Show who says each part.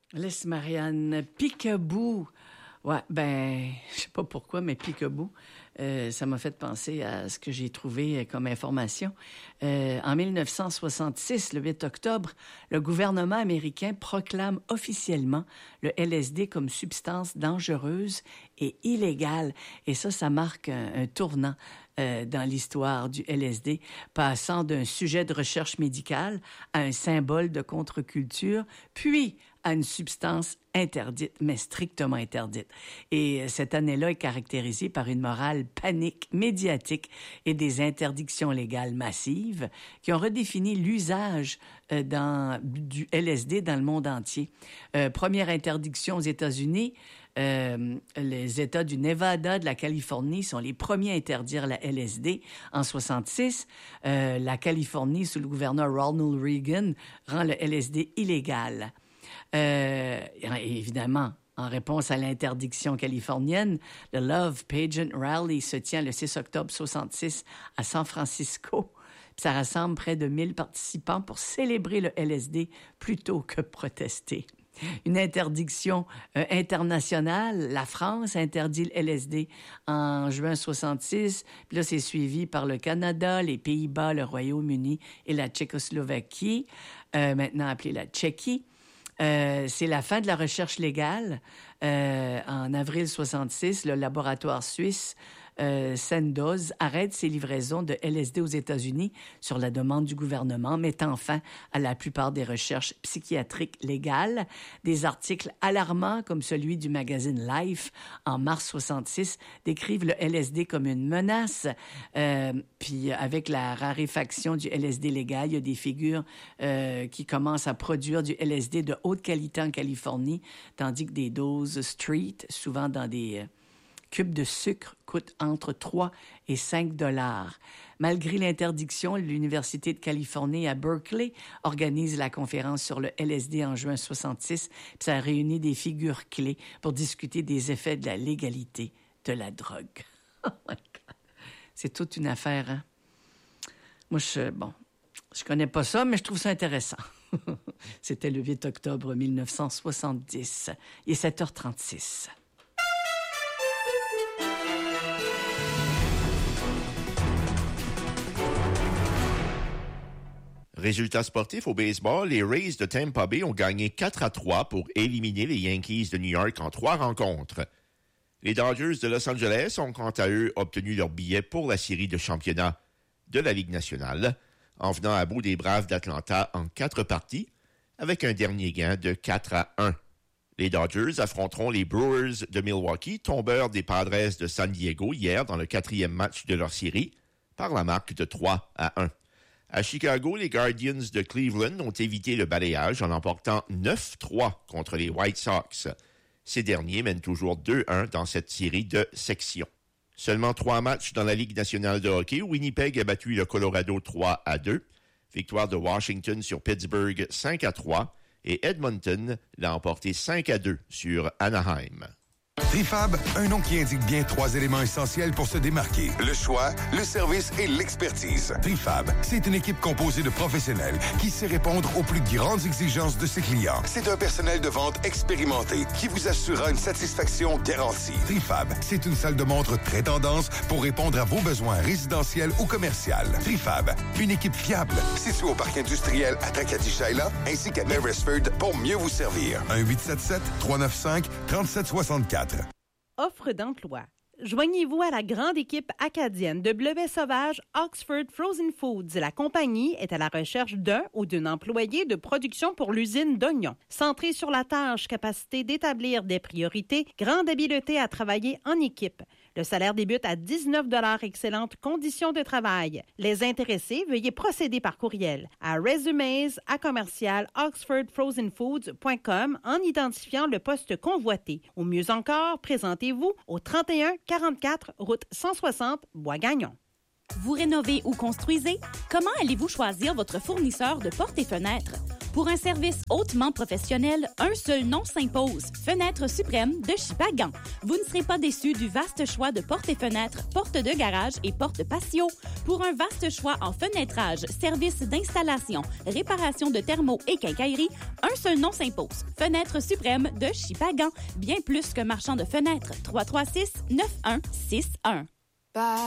Speaker 1: Laisse Marianne, Peekaboo. Ouais, ben, je sais pas pourquoi, mais Peekaboo, ça m'a fait penser à ce que j'ai trouvé comme information. En 1966, le 8 octobre, le gouvernement américain proclame officiellement le LSD comme substance dangereuse et illégale. Et ça marque un tournant dans l'histoire du LSD, passant d'un sujet de recherche médicale à un symbole de contre-culture, puis à une substance interdite, mais strictement interdite. Et cette année-là est caractérisée par une morale panique médiatique et des interdictions légales massives qui ont redéfini l'usage du LSD dans le monde entier. Première interdiction aux États-Unis, les États du Nevada, de la Californie sont les premiers à interdire la LSD. En 66, la Californie, sous le gouverneur Ronald Reagan, rend le LSD illégal. Évidemment, en réponse à l'interdiction californienne, le Love Pageant Rally se tient le 6 octobre 66 à San Francisco. Ça rassemble près de 1000 participants pour célébrer le LSD plutôt que protester. Une interdiction internationale. La France interdit le LSD en juin 66. Puis là, c'est suivi par le Canada, les Pays-Bas, le Royaume-Uni et la Tchécoslovaquie, maintenant appelée la Tchéquie. C'est la fin de la recherche légale. En avril 66, le laboratoire suisse Sandoz arrête ses livraisons de LSD aux États-Unis sur la demande du gouvernement, mettant fin à la plupart des recherches psychiatriques légales. Des articles alarmants, comme celui du magazine Life en mars 66, décrivent le LSD comme une menace. Puis avec la raréfaction du LSD légal, il y a des figures qui commencent à produire du LSD de haute qualité en Californie, tandis que des doses street, souvent dans des cubes de sucre, coûtent entre 3 et 5 $. Malgré l'interdiction, l'Université de Californie à Berkeley organise la conférence sur le LSD en juin 66, puis ça a réuni des figures clés pour discuter des effets de la légalité de la drogue. Oh my God! C'est toute une affaire, hein? Moi, je connais pas ça, mais je trouve ça intéressant. C'était le 8 octobre 1970. Il est 7h36.
Speaker 2: Résultats sportifs au baseball, les Rays de Tampa Bay ont gagné 4-3 pour éliminer les Yankees de New York en 3 rencontres. Les Dodgers de Los Angeles ont quant à eux obtenu leur billet pour la série de championnat de la Ligue nationale en venant à bout des Braves d'Atlanta en 4 parties avec un dernier gain de 4-1. Les Dodgers affronteront les Brewers de Milwaukee, tombeurs des Padres de San Diego hier dans le 4e match de leur série par la marque de 3-1. À Chicago, les Guardians de Cleveland ont évité le balayage en emportant 9-3 contre les White Sox. Ces derniers mènent toujours 2-1 dans cette série de sections. Seulement 3 matchs dans la Ligue nationale de hockey. Winnipeg a battu le Colorado 3-2. Victoire de Washington sur Pittsburgh 5-3. Et Edmonton l'a emporté 5-2 sur Anaheim.
Speaker 3: Trifab, un nom qui indique bien 3 éléments essentiels pour se démarquer. Le choix, le service et l'expertise. Trifab, c'est une équipe composée de professionnels qui sait répondre aux plus grandes exigences de ses clients. C'est un personnel de vente expérimenté qui vous assurera une satisfaction garantie. Trifab, c'est une salle de montre très tendance pour répondre à vos besoins résidentiels ou commerciaux. Trifab, une équipe fiable, située au parc industriel à Tracadie-Shaila ainsi qu'à Eversford pour mieux vous servir. 1-877-395-3764.
Speaker 4: Offre d'emploi. Joignez-vous à la grande équipe acadienne de bleuets sauvages Oxford Frozen Foods. La compagnie est à la recherche d'un ou d'une employée de production pour l'usine d'oignons. Centrée sur la tâche, capacité d'établir des priorités, grande habileté à travailler en équipe. Le salaire débute à 19 $, excellentes conditions de travail. Les intéressés, veuillez procéder par courriel à resumes@oxfordfrozenfoods.com en identifiant le poste convoité. Ou mieux encore, présentez-vous au 3144 route 160 Bois-Gagnon.
Speaker 5: Vous rénovez ou construisez? Comment allez-vous choisir votre fournisseur de portes et fenêtres? Pour un service hautement professionnel, un seul nom s'impose. Fenêtres Suprême de Shippagan. Vous ne serez pas déçus du vaste choix de portes et fenêtres, portes de garage et portes patio. Pour un vaste choix en fenêtrage, services d'installation, réparation de thermos et quincaillerie, un seul nom s'impose. Fenêtres Suprême de Shippagan. Bien plus qu'un marchand de fenêtres. 336-9161.